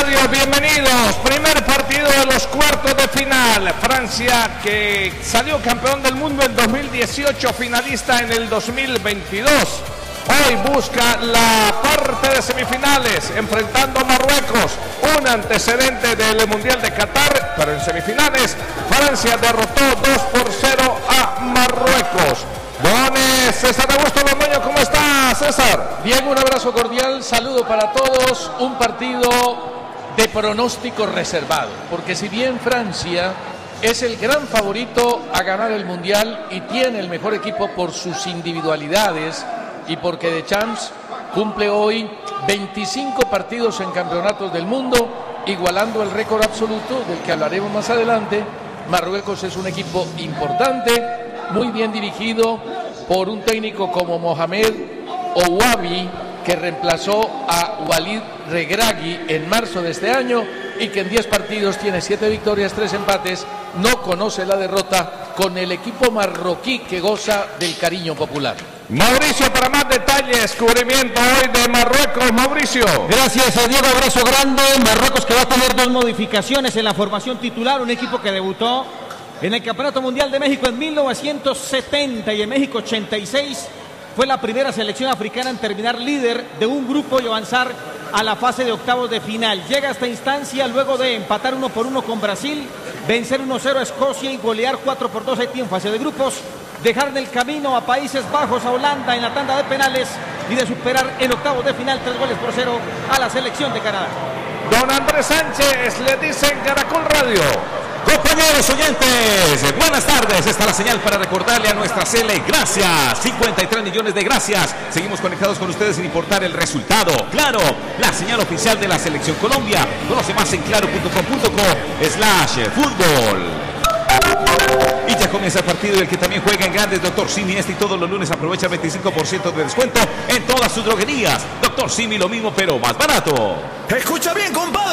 Radio, bienvenidos. Primer partido de los cuartos de final. Francia, que salió campeón del mundo en 2018, finalista en el 2022. Hoy busca la parte de semifinales, enfrentando a Marruecos, un antecedente del Mundial de Qatar, pero en semifinales Francia derrotó 2-0 a Marruecos. Don César Augusto Londoño, ¿cómo está, César? Bien, un abrazo cordial, saludo para todos. Un partido de pronóstico reservado, porque si bien Francia es el gran favorito a ganar el Mundial y tiene el mejor equipo por sus individualidades y porque Deschamps cumple hoy 25 partidos en campeonatos del mundo, igualando el récord absoluto del que hablaremos más adelante, Marruecos es un equipo importante, muy bien dirigido por un técnico como Mohamed Ouabi, que reemplazó a Walid Regragui en marzo de este año y que en 10 partidos tiene 7 victorias, 3 empates, no conoce la derrota con el equipo marroquí que goza del cariño popular. Mauricio, para más detalles, cubrimiento hoy de Marruecos. Mauricio. Gracias, Diego, abrazo grande. Marruecos, que va a tener 2 modificaciones en la formación titular, un equipo que debutó en el Campeonato Mundial de México en 1970 y en México 86 fue la primera selección africana en terminar líder de un grupo y avanzar a la fase de octavos de final. Llega a esta instancia luego de empatar 1-1 con Brasil, vencer 1-0 a Escocia y golear 4-2 a Haití en fase de grupos, dejar en el camino a Países Bajos, a Holanda en la tanda de penales y de superar en octavos de final 3-0 a la selección de Canadá. Don Andrés Sánchez, le dicen Caracol Radio. Compañeros oyentes, buenas tardes. Esta es la señal para recordarle a nuestra Sele gracias, 53 millones de gracias. Seguimos conectados con ustedes sin importar el resultado. Claro, la señal oficial de la Selección Colombia. Conoce más en claro.com.co/fútbol. Y ya comienza el partido, el que también juega en grandes, Dr. Simi. Y todos los lunes aprovecha 25% de descuento en todas sus droguerías. Dr. Simi, lo mismo pero más barato. Escucha bien, compadre.